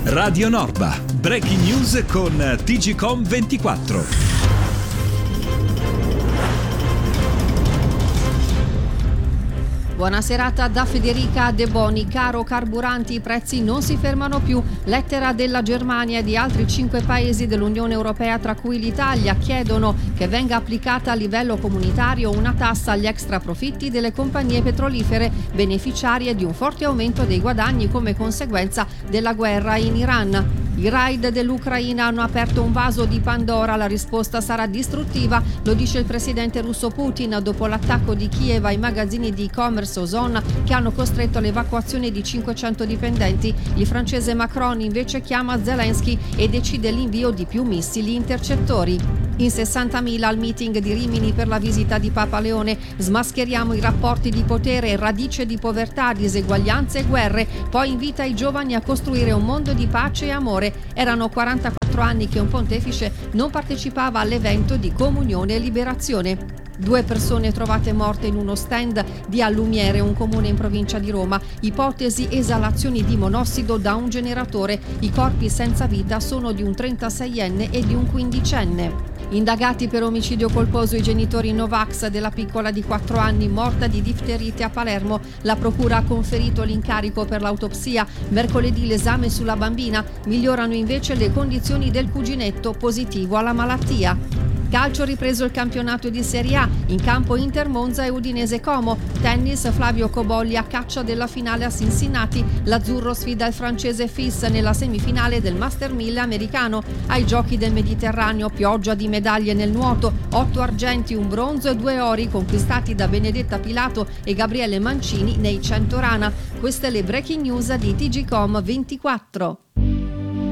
Radio Norba, breaking news con TGcom 24. Buona serata da Federica De Boni. Caro carburanti, i prezzi non si fermano più. Lettera della Germania e di altri 5 paesi dell'Unione Europea, tra cui l'Italia, chiedono che venga applicata a livello comunitario una tassa agli extraprofitti delle compagnie petrolifere beneficiarie di un forte aumento dei guadagni come conseguenza della guerra in Iran. I raid dell'Ucraina hanno aperto un vaso di Pandora, la risposta sarà distruttiva, lo dice il presidente russo Putin dopo l'attacco di Kiev ai magazzini di e-commerce Ozon che hanno costretto all'evacuazione di 500 dipendenti. Il francese Macron invece chiama Zelensky e decide l'invio di più missili intercettori. In 60.000 al meeting di Rimini per la visita di Papa Leone. Smascheriamo i rapporti di potere, radice di povertà, diseguaglianze e guerre. Poi invita i giovani a costruire un mondo di pace e amore. Erano 44 anni che un pontefice non partecipava all'evento di comunione e liberazione. 2 persone trovate morte in uno stand di Allumiere, un comune in provincia di Roma. Ipotesi esalazioni di monossido da un generatore. I corpi senza vita sono di un 36enne e di un 15enne. Indagati per omicidio colposo i genitori Novax della piccola di 4 anni morta di difterite a Palermo. La procura ha conferito l'incarico per l'autopsia. Mercoledì l'esame sulla bambina. Migliorano invece le condizioni del cuginetto positivo alla malattia. Calcio, ripreso il campionato di Serie A, in campo Inter Monza e Udinese Como. Tennis, Flavio Cobolli a caccia della finale a Cincinnati. L'azzurro sfida il francese Fils nella semifinale del Master 1000 americano. Ai Giochi del Mediterraneo, pioggia di medaglie nel nuoto, 8 argenti, un bronzo e 2 ori conquistati da Benedetta Pilato e Gabriele Mancini nei 100 rana. Queste le breaking news di TGcom 24.